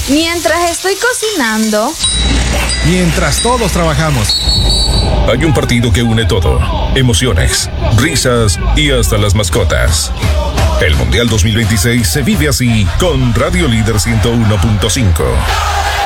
Mientras estoy cocinando. Mientras todos trabajamos. Hay un partido que une todo: emociones, risas y hasta las mascotas. El Mundial 2026 se vive así con Radio Líder 101.5.